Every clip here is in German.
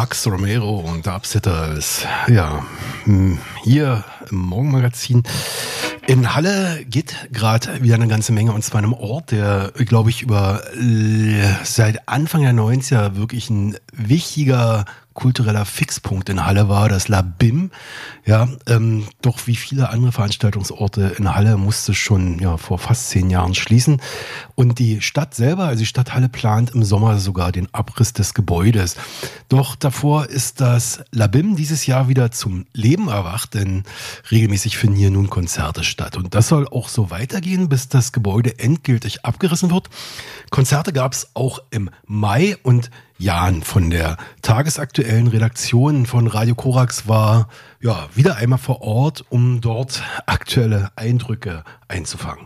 Max Romero und Dubsitters. Ja, hier im Morgenmagazin. In Halle geht gerade wieder eine ganze Menge, und zwar in einem Ort, der, glaube ich, seit Anfang der 90er wirklich ein wichtiger kultureller Fixpunkt in Halle war, das La Bim. Ja, doch wie viele andere Veranstaltungsorte in Halle musste schon vor fast 10 Jahren schließen. Und die Stadt selber, also die Stadt Halle, plant im Sommer sogar den Abriss des Gebäudes. Doch davor ist das La Bim dieses Jahr wieder zum Leben erwacht, denn regelmäßig finden hier nun Konzerte statt. Und das soll auch so weitergehen, bis das Gebäude endgültig abgerissen wird. Konzerte gab es auch im Mai, und Jan von der tagesaktuellen Redaktion von Radio Korax war wieder einmal vor Ort, um dort aktuelle Eindrücke einzufangen.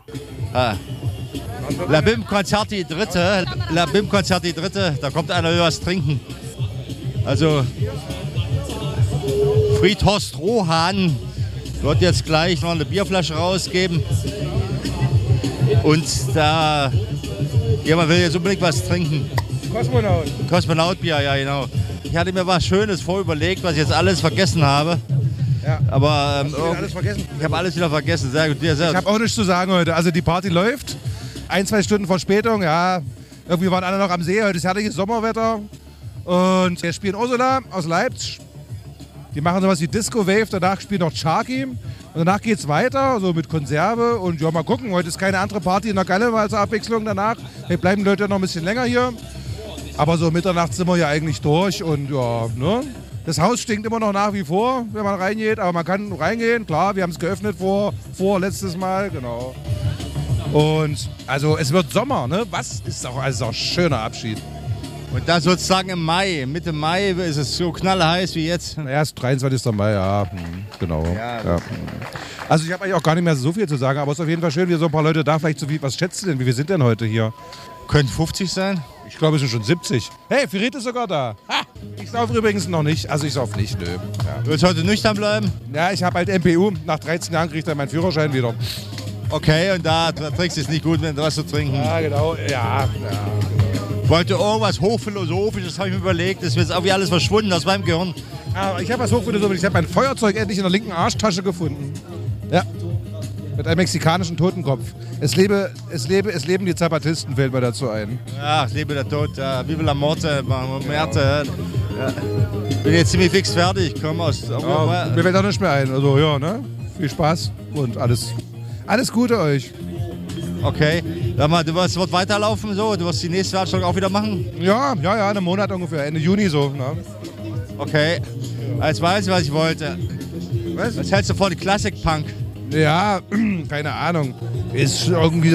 La Bim Konzert die dritte, da kommt einer was trinken. Also Friedhorst Rohan wird jetzt gleich noch eine Bierflasche rausgeben. Und da jemand will jetzt unbedingt was trinken. Kosmonautbier, ja genau. Ich hatte mir was Schönes vorüberlegt, was ich jetzt alles vergessen habe. Ja. Aber alles vergessen? Ich habe alles wieder vergessen. Sehr gut. Ich habe auch nichts zu sagen heute. Also die Party läuft. 1-2 Stunden Verspätung, ja. Irgendwie waren alle noch am See. Heute ist herrliches Sommerwetter. Und wir spielen Ursula aus Leipzig. Die machen sowas wie Disco Wave. Danach spielen noch Sharky. Und danach geht's weiter, so mit Konserve. Und ja, mal gucken. Heute ist keine andere Party in der Galle, weil zur Abwechslung danach. Hier bleiben Leute noch ein bisschen länger hier. Aber so Mitternacht sind wir ja eigentlich durch. Und ja, ne? Das Haus stinkt immer noch nach wie vor, wenn man reingeht. Aber man kann reingehen, klar. Wir haben es geöffnet vor letztes Mal, genau. Und also es wird Sommer, ne? Was ist auch, also auch ein schöner Abschied. Und dann sozusagen im Mai, Mitte Mai ist es so knallheiß wie jetzt. Naja, es ist 23. Mai, ja, genau. Ja. Also ich habe eigentlich auch gar nicht mehr so viel zu sagen, aber es ist auf jeden Fall schön, wie so ein paar Leute da. Vielleicht so viel, was schätzt du denn, wie wir sind denn heute hier? Könnten 50 sein? Ich glaube, es sind schon 70. Hey, Firet ist sogar da. Ha! Ich sauf übrigens noch nicht, also ich sauf nicht, nö. Ja. Du willst heute nüchtern bleiben? Ja, ich habe halt MPU. Nach 13 Jahren kriegt er meinen Führerschein wieder. Okay, und da trinkst du es nicht gut, wenn du was zu trinken. Ja, genau, ja. Wollte irgendwas Hochphilosophisches, habe ich mir überlegt. Das ist jetzt irgendwie alles verschwunden aus meinem Gehirn. Aber ich habe was Hochphilosophisches. Ich habe mein Feuerzeug endlich in der linken Arschtasche gefunden. Ja. Mit einem mexikanischen Totenkopf. Es leben die Zapatisten, fällt mir dazu ein. Ja, es lebe der Tod. Vive la Morte, Merte. Ja. Bin jetzt ziemlich fix fertig. Komm aus. Mir fällt auch nicht mehr ein. Also ja, ne? Viel Spaß und alles Gute euch. Okay. Sag mal, du wirst weiterlaufen so? Du wirst die nächste Veranstaltung auch wieder machen? Ja, einen Monat ungefähr. Ende Juni so. Ne? Okay. Jetzt weiß ich, was ich wollte. Was hältst du von Classic Punk? Ja, keine Ahnung. Ist irgendwie